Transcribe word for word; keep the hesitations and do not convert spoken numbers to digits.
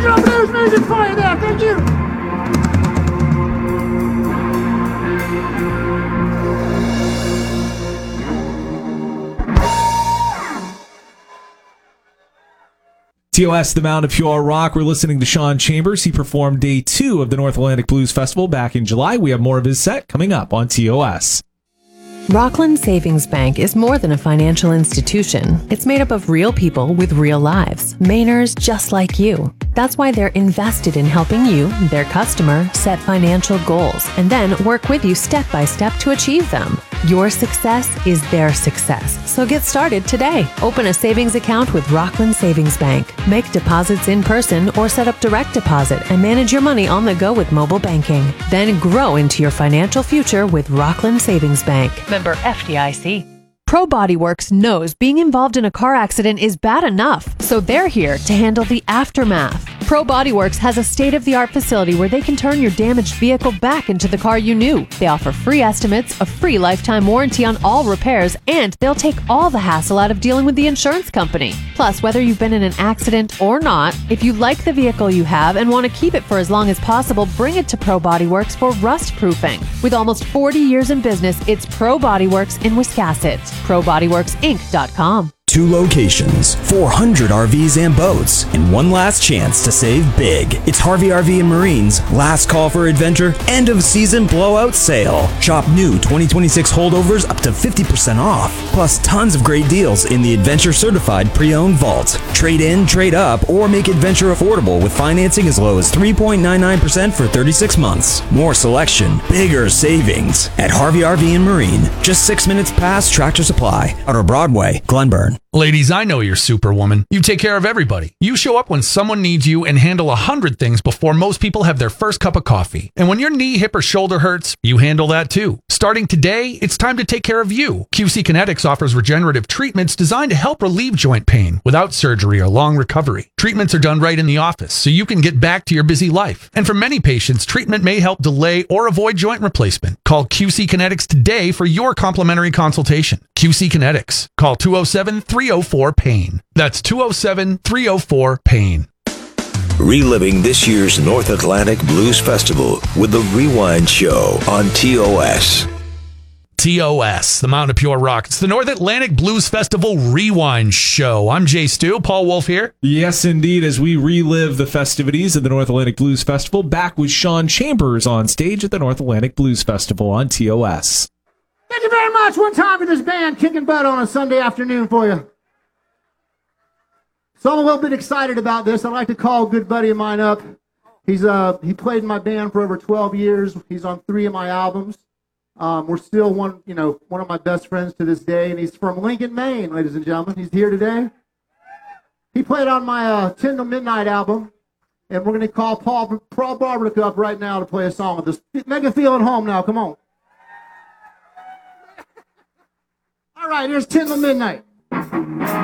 little blues music for you there. Thank you. T O S, the Mound of Pure Rock. We're listening to Sean Chambers. He performed day two of the North Atlantic Blues Festival back in July. We have more of his set coming up on T O S. Rockland Savings Bank is more than a financial institution. It's made up of real people with real lives, Mainers just like you. That's why they're invested in helping you, their customer, set financial goals and then work with you step by step to achieve them. Your success is their success. So get started today. Open a savings account with Rockland Savings Bank. Make deposits in person or set up direct deposit and manage your money on the go with mobile banking. Then grow into your financial future with Rockland Savings Bank. Member F D I C. Pro Body Works knows being involved in a car accident is bad enough, so they're here to handle the aftermath. Pro Body Works has a state-of-the-art facility where they can turn your damaged vehicle back into the car you knew. They offer free estimates, a free lifetime warranty on all repairs, and they'll take all the hassle out of dealing with the insurance company. Plus, whether you've been in an accident or not, if you like the vehicle you have and want to keep it for as long as possible, bring it to Pro Body Works for rust proofing. With almost forty years in business, it's Pro Body Works in Wiscasset. pro body works inc dot com. Two locations, four hundred R Vs and boats, and one last chance to save big. It's Harvey R V and Marine's last call for adventure, end of season blowout sale. Shop new twenty twenty-six holdovers up to fifty percent off, plus tons of great deals in the Adventure Certified Pre-Owned Vault. Trade in, trade up, or make adventure affordable with financing as low as three point nine nine percent for thirty-six months. More selection, bigger savings at Harvey R V and Marine. Just six minutes past Tractor Supply, Outer Broadway, Glenburn. Ladies, I know you're Superwoman. You take care of everybody. You show up when someone needs you and handle a hundred things before most people have their first cup of coffee. And when your knee, hip, or shoulder hurts, you handle that too. Starting today, it's time to take care of you. Q C Kinetics offers regenerative treatments designed to help relieve joint pain without surgery or long recovery. Treatments are done right in the office, so you can get back to your busy life. And for many patients, treatment may help delay or avoid joint replacement. Call Q C Kinetics today for your complimentary consultation. Q C Kinetics. Call two oh seven, three oh four, pain. That's two oh seven, three oh four, pain. Reliving this year's North Atlantic Blues Festival with the Rewind Show on T O S. T O S, the Mound of Pure Rock. It's the North Atlantic Blues Festival Rewind Show. I'm Jay Stu. Paul Wolf here. Yes, indeed, as we relive the festivities of the North Atlantic Blues Festival, back with Sean Chambers on stage at the North Atlantic Blues Festival on T O S. Thank you very much. One time for this band kicking butt on a Sunday afternoon for you. So I'm a little bit excited about this. I'd like to call a good buddy of mine up. He's uh he played in my band for over twelve years. He's on three of my albums. Um, we're still one, you know, one of my best friends to this day, and he's from Lincoln, Maine, ladies and gentlemen. He's here today. He played on my uh, ten to Midnight album, and we're going to call Paul Paul Barbrick up right now to play a song with us. Make it feel at home now. Come on. All right, here's ten to Midnight.